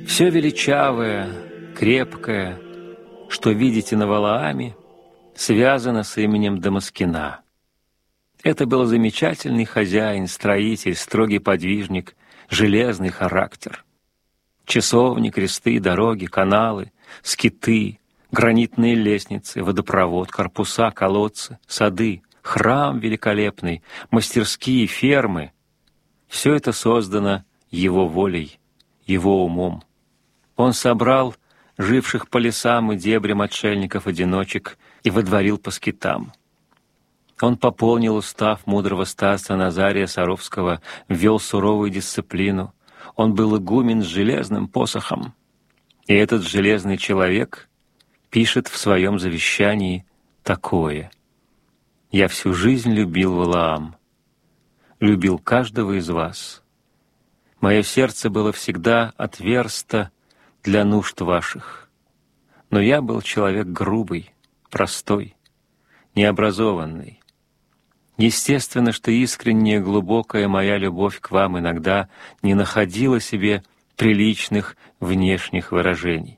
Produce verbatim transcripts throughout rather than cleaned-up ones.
Все величавое, крепкое, что видите на Валааме, связано с именем Дамаскина. Это был замечательный хозяин, строитель, строгий подвижник, железный характер. Часовни, кресты, дороги, каналы, скиты, гранитные лестницы, водопровод, корпуса, колодцы, сады, храм великолепный, мастерские, фермы — все это создано его волей, его умом. Он собрал живших по лесам и дебрям отшельников-одиночек и водворил по скитам. Он пополнил устав мудрого старца Назария Саровского, ввел суровую дисциплину. Он был игумен с железным посохом. И этот железный человек пишет в своем завещании такое: «Я всю жизнь любил Валаам, любил каждого из вас. Мое сердце было всегда отверсто для нужд ваших. Но я был человек грубый, простой, необразованный. Естественно, что искренняя, глубокая моя любовь к вам иногда не находила себе приличных внешних выражений».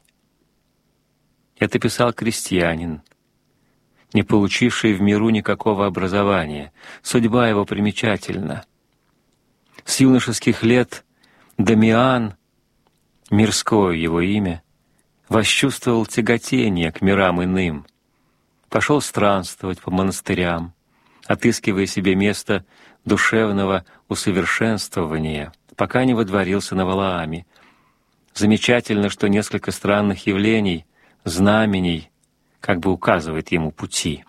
Это писал крестьянин, не получивший в миру никакого образования. Судьба его примечательна. С юношеских лет Дамиан, мирское его имя, восчувствовал тяготение к мирам иным, пошел странствовать по монастырям, отыскивая себе место душевного усовершенствования, пока не водворился на Валааме. Замечательно, что несколько странных явлений, знамений, как бы указывает ему пути.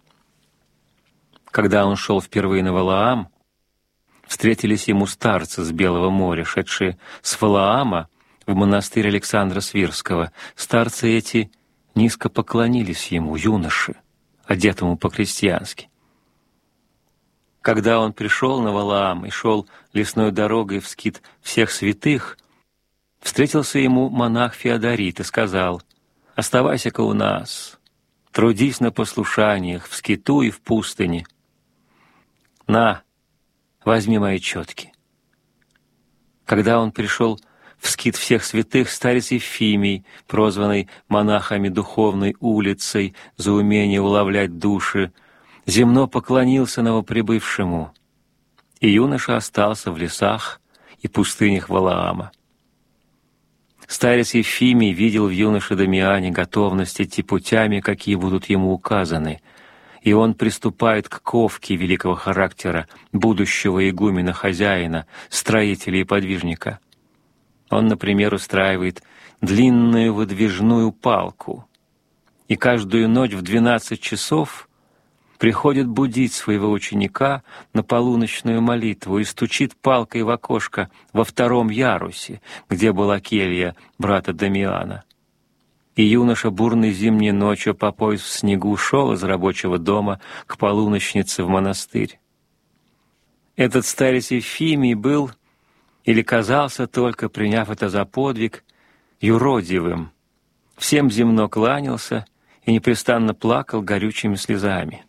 Когда он шел впервые на Валаам, встретились ему старцы с Белого моря, шедшие с Валаама в монастырь Александра Свирского. Старцы эти низко поклонились ему, юноше, одетому по-крестьянски. Когда он пришел на Валаам и шел лесной дорогой в скит всех святых, встретился ему монах Феодорит и сказал: «Оставайся-ка у нас, трудись на послушаниях в скиту и в пустыне. На, возьми мои четки». Когда он пришел в скит всех святых, старец Ефимий, прозванный монахами духовной улицей за умение уловлять души, земно поклонился новоприбывшему, и юноша остался в лесах и пустынях Валаама. Старец Ефимий видел в юноше Дамиане готовность идти путями, какие будут ему указаны, и он приступает к ковке великого характера будущего игумена-хозяина, строителя и подвижника. Он, например, устраивает длинную выдвижную палку, и каждую ночь в двенадцать часов приходит будить своего ученика на полуночную молитву и стучит палкой в окошко во втором ярусе, где была келья брата Дамиана. И юноша бурной зимней ночью по пояс в снегу шел из рабочего дома к полуночнице в монастырь. Этот старец Ефимий был, или казался только, приняв это за подвиг, юродивым, всем земно кланялся и непрестанно плакал горючими слезами.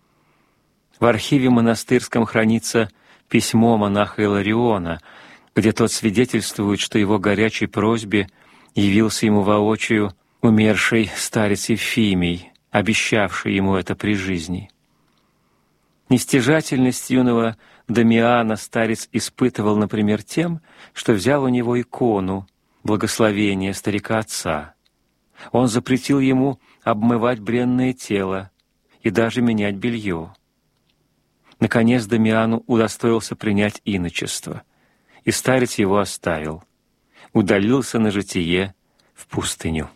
В архиве монастырском хранится письмо монаха Илариона, где тот свидетельствует, что его горячей просьбе явился ему воочию умерший старец Ефимий, обещавший ему это при жизни. Нестяжательность юного Дамиана старец испытывал, например, тем, что взял у него икону благословения старика-отца. Он запретил ему обмывать бренное тело и даже менять белье. Наконец Дамиану удостоился принять иночество, и старец его оставил, удалился на житие в пустыню.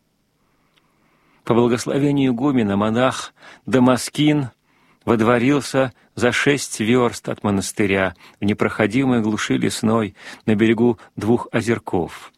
По благословению игумена монах Дамаскин водворился за шесть верст от монастыря в непроходимой глуши лесной на берегу двух озерков.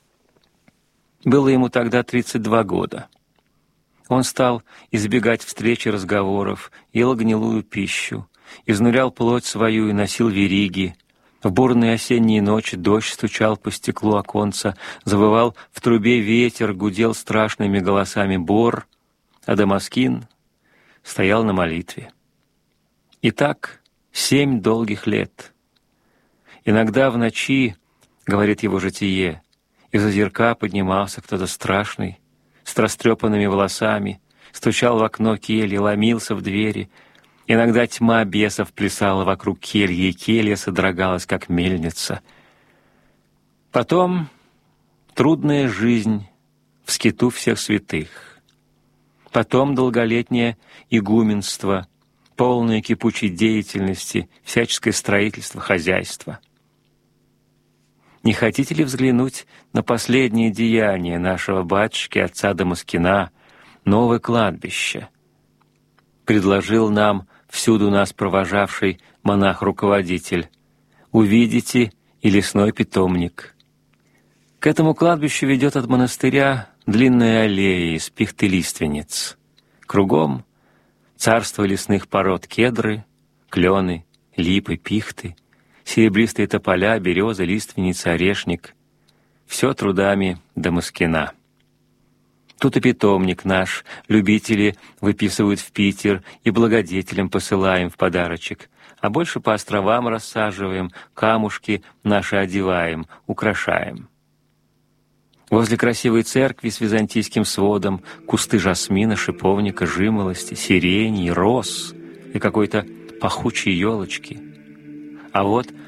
Было ему тогда тридцать два года. Он стал избегать встреч и разговоров, ел гнилую пищу, изнурял плоть свою и носил вериги. В бурные осенние ночи дождь стучал по стеклу оконца, завывал в трубе ветер, гудел страшными голосами бор, а Дамаскин стоял на молитве. И так семь долгих лет. Иногда в ночи, говорит его житие, Из озерка поднимался кто-то страшный, с растрепанными волосами, стучал в окно кельи, ломился в двери. Иногда тьма бесов плясала вокруг кельи, и келья содрогалась, как мельница. Потом трудная жизнь в скиту всех святых. Потом долголетнее игуменство, полное кипучей деятельности, всяческое строительство, хозяйство. Не хотите ли взглянуть на последнее деяние нашего батюшки, отца Дамаскина, новое кладбище? Предложил нам всюду нас провожавший монах-руководитель. Увидите и лесной питомник. К этому кладбищу ведет от монастыря длинная аллея из пихт и лиственниц. Кругом царство лесных пород: кедры, клены, липы, пихты, серебристые тополя, березы, лиственницы, орешник. Все трудами Дамаскина. Тут и питомник наш, любители выписывают в Питер и благодетелям посылаем в подарочек, а больше по островам рассаживаем, камушки наши одеваем, украшаем. Возле красивой церкви с византийским сводом кусты жасмина, шиповника, жимолости, сирени, роз и какой-то пахучей елочки. А вот